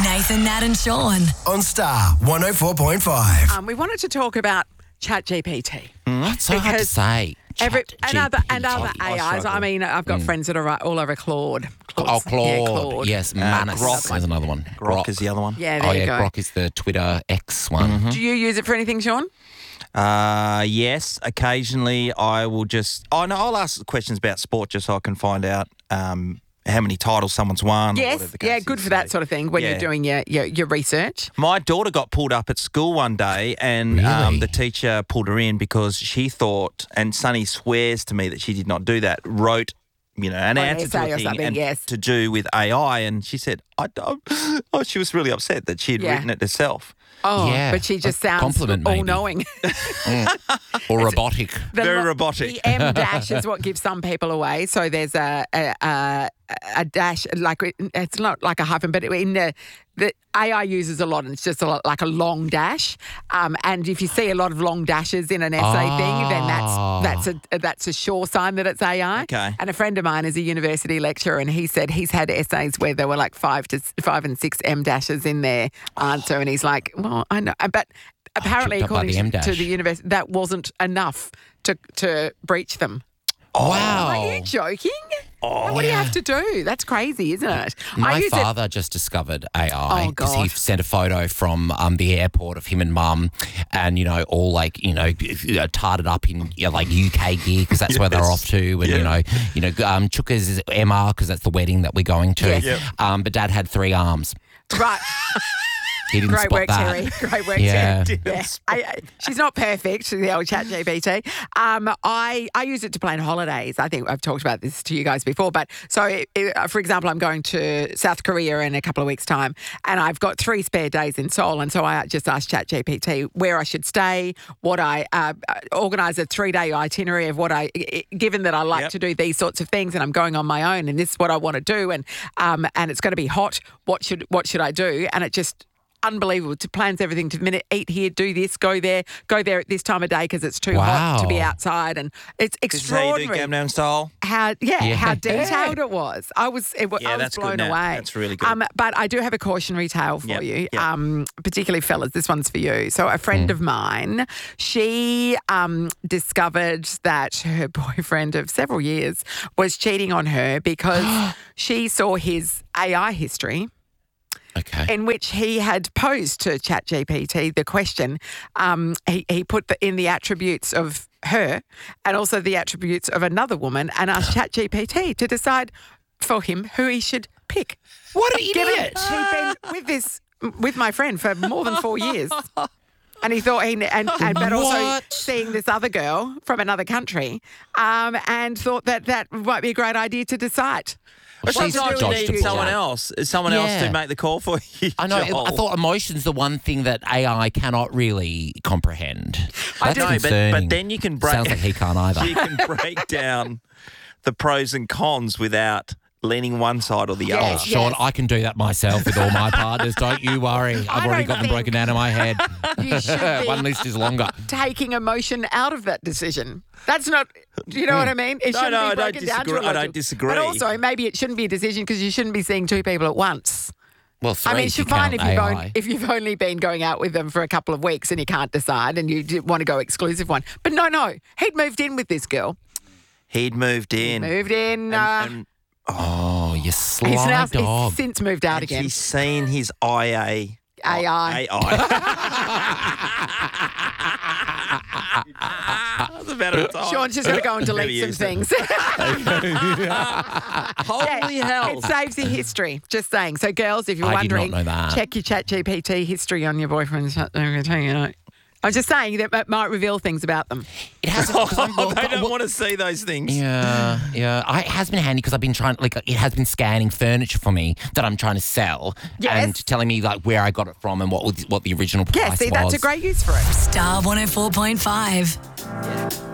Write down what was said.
Nathan, Nat and Sean. On Star 104.5. We wanted to talk about ChatGPT. It's so hard to say. And other ChatGPT. AIs. I mean, I've got friends that are all over Claude. Oh, Claude. Yeah, Claude. Yes, Manus. Grok. There's another one. Grok is the other one. Yeah, there Oh, you yeah, go. Grok is the Twitter X one. Do you use it for anything, Sean? Yes, occasionally I will just... Oh, no, I'll ask questions about sport just so I can find out how many titles someone's won. Or Yes. whatever the case Yeah, good is. for that sort of thing when Yeah. you're doing your research. My daughter got pulled up at school one day and Really? the teacher pulled her in because she thought, and Sonny swears to me that she did not do that, wrote, an answer to essay a or thing something, and yes. to do with AI. And she said, I don't. Oh, she was really upset that she had Yeah. written it herself. Oh, Yeah, but she just a sounds compliment, maybe. all-knowing. Or robotic. Very robotic. The M dash is what gives some people away. So there's a dash, like it's not like a hyphen, but in the AI uses a lot, and it's just like a long dash. And if you see a lot of long dashes in an essay thing, then that's a sure sign that it's AI. Okay. And a friend of mine is a university lecturer, and he said he's had essays where there were like 5 and 6 M dashes in their answer, and he's like, well, I know, but apparently, tripped up by the according M to dash. the university, that wasn't enough to breach them. Wow. Are you joking? What do you have to do? That's crazy, isn't it? My I use it. father just discovered AI Oh, because he God. sent a photo from the airport of him and mum and, all tarted up in like UK gear because that's where they're off to and, Chuka's is Emma because that's the wedding that we're going to. Yes. But Dad had 3 arms. Right. He didn't Great spot work, that. Terry. Great work, Yeah. Terry. Yeah. She's not perfect, the old ChatGPT. I use it to plan holidays. I think I've talked about this to you guys before. But so, for example, I'm going to South Korea in a couple of weeks' time, and I've got 3 spare days in Seoul. And so I just asked ChatGPT where I should stay, what I organise a 3-day itinerary of given that I like to do these sorts of things, and I'm going on my own, and this is what I want to do, and it's going to be hot. What should I do? And it just unbelievable. It plans everything to the minute. Eat here, do this, go there at this time of day because it's too hot to be outside, and it's This is how you do extraordinary. Gangnam Style. How detailed it was. I was that's blown good, Nat. away. That's really good. But I do have a cautionary tale for you, particularly fellas. This one's for you. So a friend of mine, she discovered that her boyfriend of several years was cheating on her because she saw his AI history. Okay. In which he had posed to ChatGPT the question. He put in the attributes of her and also the attributes of another woman and asked ChatGPT to decide for him who he should pick. What an idiot. He'd been with my friend for more than 4 years. And he thought but also What? seeing this other girl from another country, and thought that might be a great idea to decide. Well, she's Sometimes you dodged a need someone bullet. else to make the call for you. I know. Joel. I thought emotion's the one thing that AI cannot really comprehend. That's know, concerning. but then you can break. Sounds like he can't either. You can break down the pros and cons without leaning one side or the Yes. Oh, other. Sean, I can do that myself with all my partners. Don't you worry. I've already don't got them think broken down in my head. You should be One list is longer. taking emotion out of that decision. That's not, do you know what I mean? It shouldn't No, be I don't broken down to disagree. a I logic. don't disagree. But also, maybe it shouldn't be a decision because you shouldn't be seeing 2 people at once. Well, 3 I mean, if it's you fine count if AI. you've only been going out with them for a couple of weeks and you can't decide and you want to go exclusive one. But no, he'd moved in with this girl. He'd moved in. Moved in. And Oh, you sly He's dog. since moved out again. she's seen his AI. AI. That's about it. Sean's just going to go and Never delete some used it. things. Holy hell. It saves your history. Just saying. So, girls, if you're I did not wondering, know that. check your ChatGPT history on your boyfriend's. I'm just saying that it might reveal things about them. It hasn't. They don't want to see those things. Yeah. It has been handy because I've been trying, it has been scanning furniture for me that I'm trying to sell Yes. and telling me where I got it from and what the original price Yeah, see, was. that's a great use for it. Star 104.5.